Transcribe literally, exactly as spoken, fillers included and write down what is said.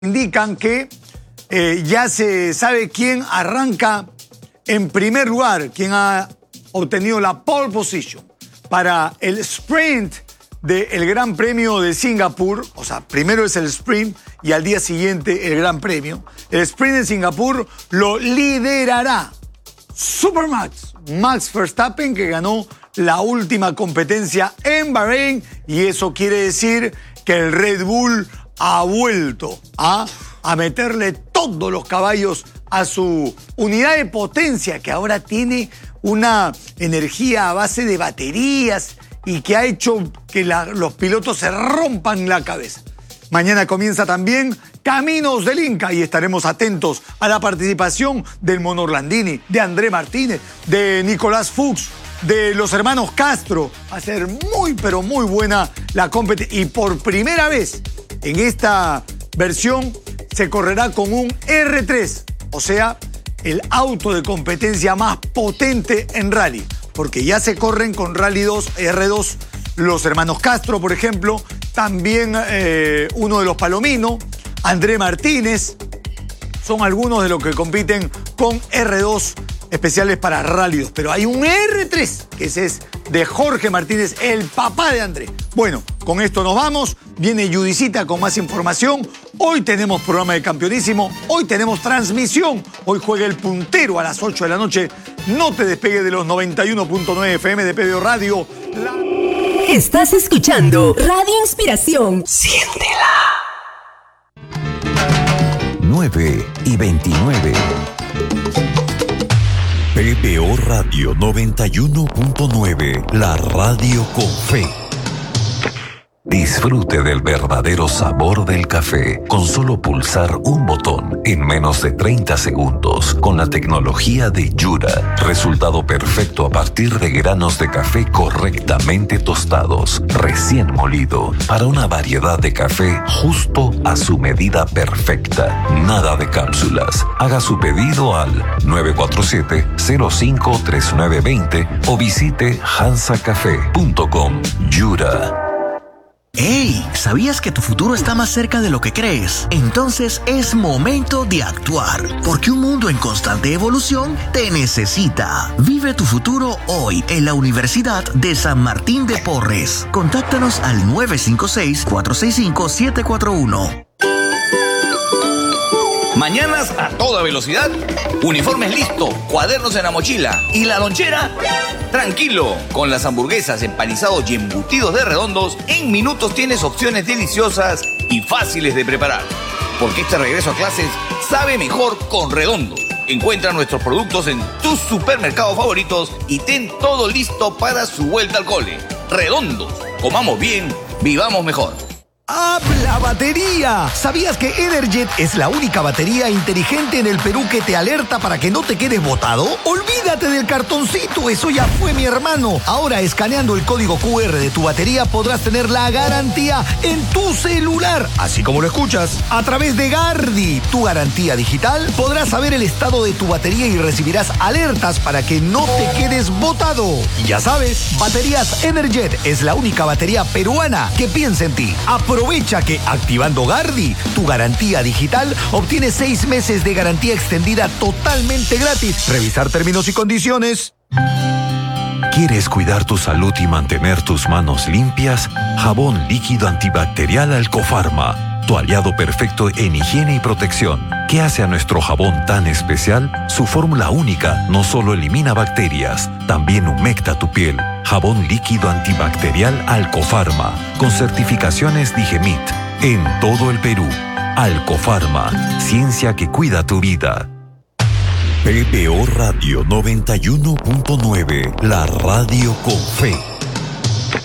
indican que eh, ya se sabe quién arranca en primer lugar, quién ha obtenido la pole position para el sprint del Gran Premio de Singapur. O sea, primero es el sprint y al día siguiente el Gran Premio. El sprint de Singapur lo liderará Supermax, Max Verstappen, que ganó la última competencia en Bahrein, y eso quiere decir que el Red Bull ha vuelto a, a meterle todos los caballos a su unidad de potencia, que ahora tiene una energía a base de baterías y que ha hecho que la, los pilotos se rompan la cabeza. Mañana comienza también Caminos del Inca y estaremos atentos a la participación del Mono Orlandini, de André Martínez, de Nicolás Fuchs, de los hermanos Castro. Va a ser muy, pero muy buena la competencia. Y por primera vez en esta versión se correrá con un erre tres, o sea, el auto de competencia más potente en rally, porque ya se corren con Rally dos, erre dos, los hermanos Castro, por ejemplo, también eh, uno de los Palomino, André Martínez, son algunos de los que compiten con erre dos especiales para Rally dos. Pero hay un erre tres, que ese es de Jorge Martínez, el papá de André. Bueno, con esto nos vamos. Viene Judicita con más información. Hoy tenemos programa de Campeonísimo. Hoy tenemos transmisión. Hoy juega el puntero a las ocho de la noche. No te despegues de los noventa y uno punto nueve F M de P B O Radio. La... Estás escuchando Radio Inspiración. Siéntela. nueve y veintinueve. P B O Radio noventa y uno punto nueve, la radio con fe. Disfrute del verdadero sabor del café con solo pulsar un botón en menos de treinta segundos con la tecnología de Yura. Resultado perfecto a partir de granos de café correctamente tostados, recién molido, para una variedad de café justo a su medida perfecta. Nada de cápsulas. Haga su pedido al nueve cuatro siete, cero cinco tres nueve dos cero o visite hansa café punto com. Yura. ¡Hey! ¿Sabías que tu futuro está más cerca de lo que crees? Entonces es momento de actuar, porque un mundo en constante evolución te necesita. Vive tu futuro hoy en la Universidad de San Martín de Porres. Contáctanos al nueve cinco seis, cuatro seis cinco, siete cuatro uno. Mañanas a toda velocidad, uniformes listo, cuadernos en la mochila y la lonchera. Tranquilo, con las hamburguesas, empanizados y embutidos de Redondos, en minutos tienes opciones deliciosas y fáciles de preparar. Porque este regreso a clases sabe mejor con Redondos. Encuentra nuestros productos en tus supermercados favoritos y ten todo listo para su vuelta al cole. Redondos, comamos bien, vivamos mejor. ¡Habla batería! ¿Sabías que Energet es la única batería inteligente en el Perú que te alerta para que no te quedes botado? ¡Olvídate del cartoncito! ¡Eso ya fue, mi hermano! Ahora, escaneando el código cu erre de tu batería, podrás tener la garantía en tu celular. Así como lo escuchas, a través de Gardi, tu garantía digital, podrás saber el estado de tu batería y recibirás alertas para que no te quedes botado. Y ya sabes, Baterías Energet es la única batería peruana que piensa en ti. Aprovecha que activando Gardi, tu garantía digital, obtienes seis meses de garantía extendida totalmente gratis. Revisar términos y condiciones. ¿Quieres cuidar tu salud y mantener tus manos limpias? Jabón líquido antibacterial Alcofarma, tu aliado perfecto en higiene y protección. ¿Qué hace a nuestro jabón tan especial? Su fórmula única no solo elimina bacterias, también humecta tu piel. Jabón líquido antibacterial Alcofarma, con certificaciones Digemit, en todo el Perú. Alcofarma, ciencia que cuida tu vida. P B O Radio noventa y uno punto nueve, la radio con fe.